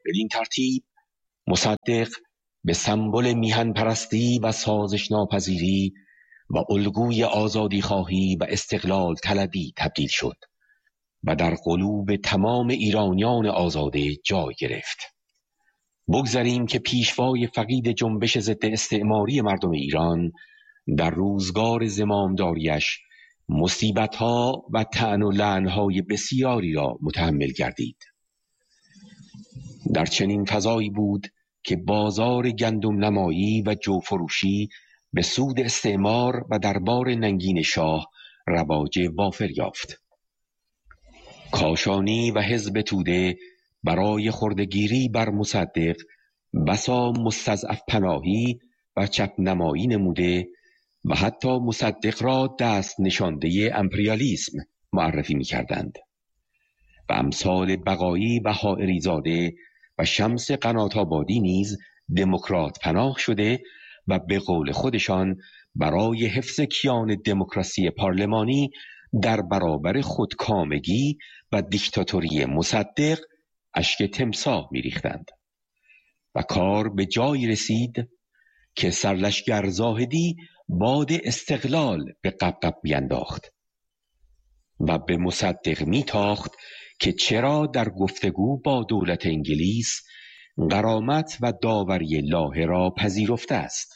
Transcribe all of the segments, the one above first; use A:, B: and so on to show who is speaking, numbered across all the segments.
A: بدین ترتیب مصدق به سمبل میهن پرستی و سازش ناپذیری و الگوی آزادی خواهی و استقلال طلبی تبدیل شد و در قلوب تمام ایرانیان آزاده جای گرفت. بگذاریم که پیشوای فقید جنبش ضد استعماری مردم ایران در روزگار زمامداریش مصیبت‌ها و طعن و لعن‌های بسیاری را متحمل گردید. در چنین فضایی بود که بازار گندم نمایی و جوفروشی به سود استعمار و دربار ننگین شاه رواج وافر یافت. کاشانی و حزب توده برای خردگیری بر مصدق بسا مستضعف پناهی و چپ نمایی نموده و حتی مصدق را دست نشانده امپریالیسم معرفی می کردند و امثال بقایی و حائری زاده و شمس قنات‌آبادی نیز دموکرات پناه شده و به قول خودشان برای حفظ کیان دموکراسی پارلمانی در برابر خودکامگی و دیکتاتوری مصدق اشک تمساح می‌ریختند و کار به جایی رسید که سرلشکر زاهدی باد استقلال به قبقب بینداخت و به مصدق میتاخت که چرا در گفتگو با دولت انگلیس غرامت و داوری لاهه را پذیرفته است.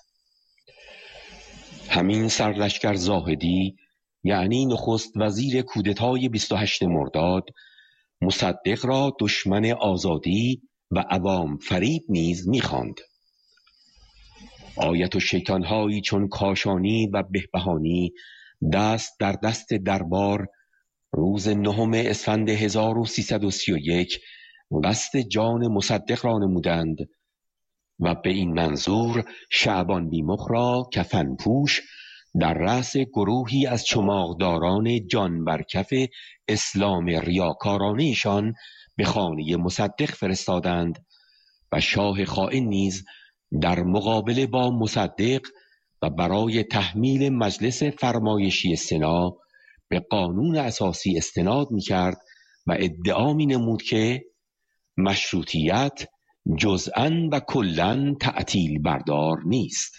A: همین سرلشکر زاهدی یعنی نخست وزیر کودتای 28 مرداد مصدق را دشمن آزادی و عوام فریب نیز می‌خواند. آیت و شیطان‌هایی چون کاشانی و بهبهانی دست در دست دربار روز 9 اسفند 1331 قصد جان مصدق را نمودند و به این منظور شعبان بیمخ را کفن پوش در رأس گروهی از چماقداران جان برکف اسلام ریاکارانه‌شان به خانه مصدق فرستادند و شاه خائن نیز در مقابله با مصدق و برای تحمیل مجلس فرمایشی سنا به قانون اساسی استناد می‌کرد و ادعا می‌نمود که مشروطیت جزءاً و کلاً تعطیل بردار نیست.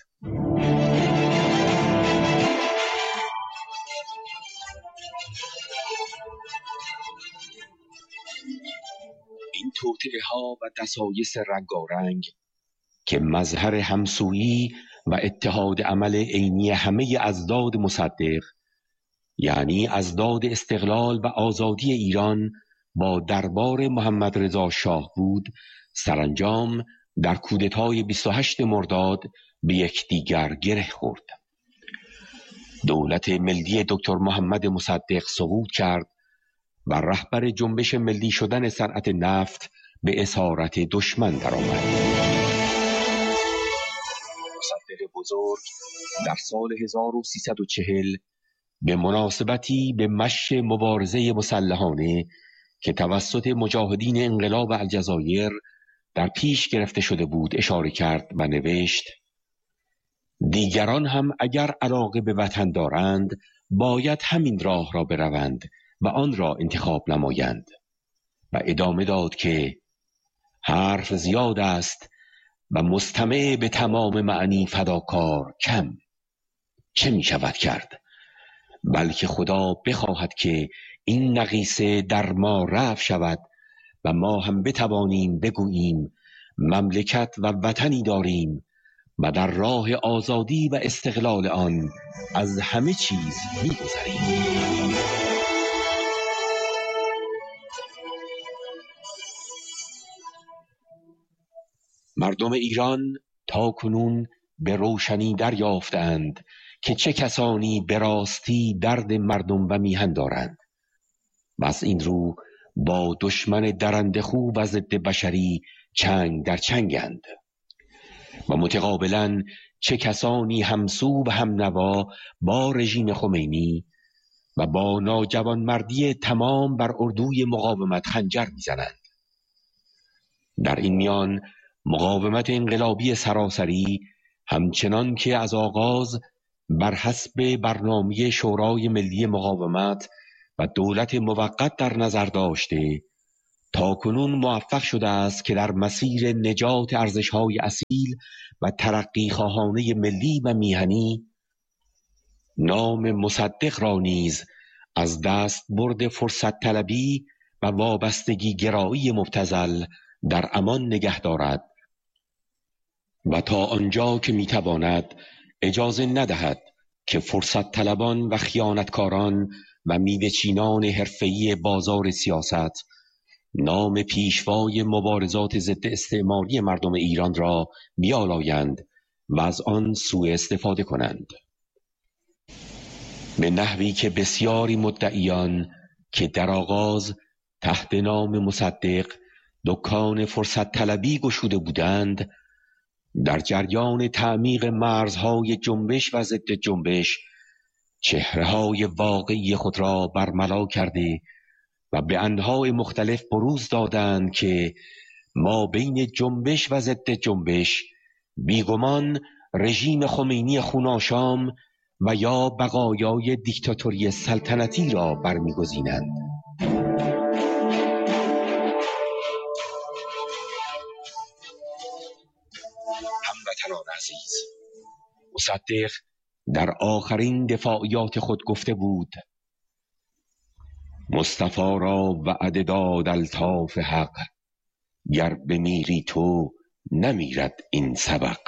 A: این توطئه‌ها و دسایس رنگارنگ که مظهر همسویی و اتحاد عمل عینی همه اضداد مصدق یعنی اضداد استقلال و آزادی ایران با دربار محمد رضا شاه بود، سرانجام در کودتای 28 مرداد به یکدیگر گره خورد. دولت ملی دکتر محمد مصدق سقوط کرد و رهبر جنبش ملی شدن صنعت نفت به اسارت دشمن درآمد. مصدق بزرگ در سال 1340 به مناسبتی به مشی مبارزه مسلحانه که توسط مجاهدین انقلاب الجزایر در پیش گرفته شده بود اشاره کرد و نوشت: دیگران هم اگر علاقه به وطن دارند باید همین راه را بروند و آن را انتخاب نمایند. و ادامه داد که حرف زیاد است و مستمع به تمام معنی فداکار کم. چه می شود کرد؟ بلکه خدا بخواهد که این نقیصه در ما رفع شود و ما هم بتوانیم بگوییم مملکت و وطنی داریم و در راه آزادی و استقلال آن از همه چیز می‌گذریم. مردم ایران تا کنون به روشنی دریافتند که چه کسانی به راستی درد مردم و میهن دارند و از این رو با دشمن درنده خو و ضد بشری چنگ در چنگند و متقابلا چه کسانی همسو و هم نوا با رژیم خمینی و با ناجوانمردی تمام بر اردوی مقاومت خنجر میزنند. در این میان مقاومت انقلابی سراسری همچنان که از آغاز بر حسب برنامه شورای ملی مقاومت و دولت موقت در نظر داشته تا کنون موفق شده است که در مسیر نجات ارزش‌های اصیل و ترقی خواهانه ملی و میهنی نام مصدق را نیز از دست برد فرصت طلبی و وابستگی گرایی مبتذل در امان نگه دارد و تا آنجا که میتواند اجازه ندهد که فرصت طلبان و خیانتکاران و میوه‌چینان حرفه‌ای بازار سیاست نام پیشوای مبارزات ضد استعماری مردم ایران را بیالایند و از آن سوء استفاده کنند، به نحوی که بسیاری مدعیان که در آغاز تحت نام مصدق دکان فرصت طلبی گشوده بودند، در جریان تعمیق مرزهای جنبش و ضد جنبش چهره‌های واقعی خود را برملا کرده و به انواع مختلف بروز دادند که ما بین جنبش و ضد جنبش بیگمان رژیم خمینی خوناشام و یا بقایای دیکتاتوری سلطنتی را برمیگزینند. هموطنان عزیز، مصدق در آخرین دفاعیات خود گفته بود: مصطفی را وعده داد الطاف حق، گر بمیری تو نمیرد این سبق.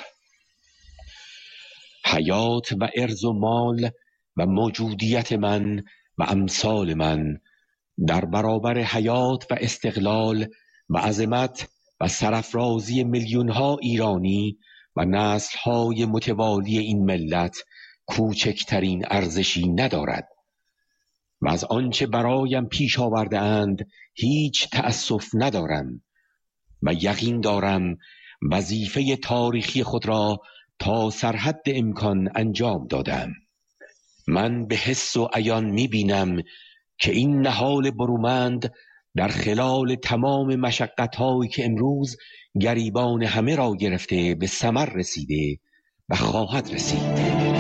A: حیات و ارز و مال و موجودیت من و امثال من در برابر حیات و استقلال و عظمت و سرافرازی میلیون‌ها ایرانی و نسل‌های متوالی این ملت کوچکترین ارزشی ندارد و از آنچه برایم پیش آورده اند هیچ تأسف ندارم و یقین دارم وظیفه تاریخی خود را تا سرحد امکان انجام دادم. من به حس و عیان می‌بینم که این نهال برومند در خلال تمام مشقت‌هایی که امروز گریبان همه را گرفته به ثمر رسیده و خواهد رسید.